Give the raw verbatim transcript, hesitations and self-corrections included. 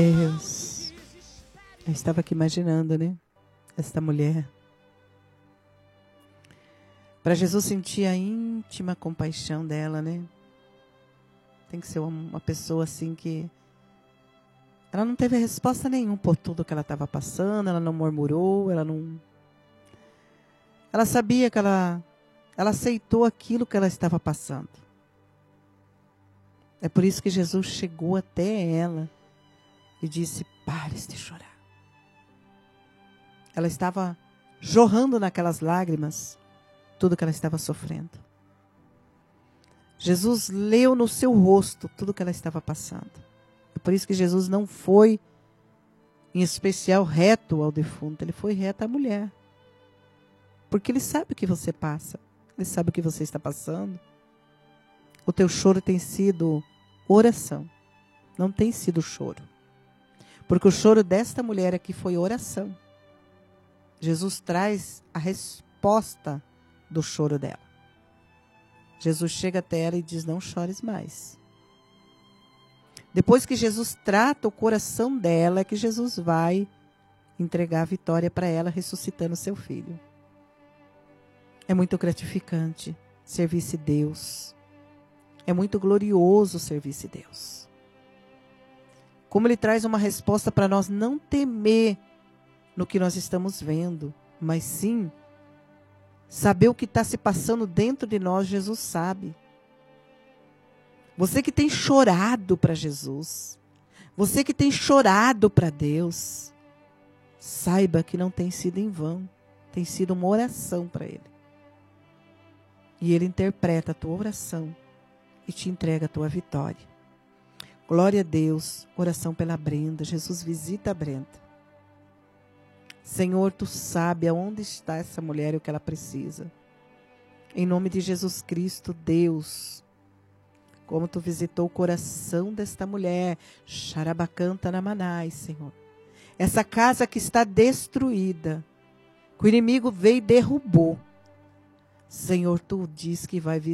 Deus, eu estava aqui imaginando, né? Esta mulher. Para Jesus sentir a íntima compaixão dela, né? Tem que ser uma pessoa assim que... Ela não teve resposta nenhuma por tudo que ela estava passando, ela não murmurou, ela não... Ela sabia que ela... Ela aceitou aquilo que ela estava passando. É por isso que Jesus chegou até ela e disse, pare de chorar. Ela estava jorrando naquelas lágrimas tudo que ela estava sofrendo. Jesus leu no seu rosto tudo que ela estava passando. É por isso que Jesus não foi, em especial, reto ao defunto. Ele foi reto à mulher. Porque ele sabe o que você passa. Ele sabe o que você está passando. O teu choro tem sido oração. Não tem sido choro. Porque o choro desta mulher aqui foi oração. Jesus traz a resposta do choro dela. Jesus chega até ela e diz, não chores mais. Depois que Jesus trata o coração dela, é que Jesus vai entregar a vitória para ela, ressuscitando seu filho. É muito gratificante servir-se Deus. É muito glorioso servir-se Deus. Como ele traz uma resposta para nós não temer no que nós estamos vendo, mas sim saber o que está se passando dentro de nós, Jesus sabe. Você que tem chorado para Jesus, você que tem chorado para Deus, saiba que não tem sido em vão, tem sido uma oração para Ele. E Ele interpreta a tua oração e te entrega a tua vitória. Glória a Deus, oração pela Brenda. Jesus visita a Brenda. Senhor, Tu sabe aonde está essa mulher e o que ela precisa. Em nome de Jesus Cristo, Deus, como Tu visitou o coração desta mulher, Xarabacanta Namanai, Senhor. Essa casa que está destruída, que o inimigo veio e derrubou. Senhor, Tu diz que vai visitar.